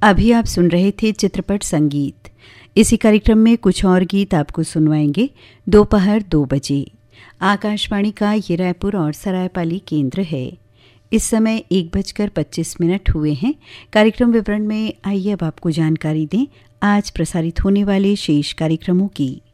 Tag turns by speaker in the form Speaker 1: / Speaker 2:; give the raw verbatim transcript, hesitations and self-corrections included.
Speaker 1: अभी आप सुन रहे थे चित्रपट संगीत। इसी कार्यक्रम में कुछ और गीत आपको सुनवाएंगे दोपहर दो बजे। आकाशवाणी का ये रायपुर और सरायपाली केंद्र है। इस समय एक बजकर पच्चीस मिनट हुए हैं। कार्यक्रम विवरण में आइए अब आपको जानकारी दें आज प्रसारित होने वाले शेष कार्यक्रमों की।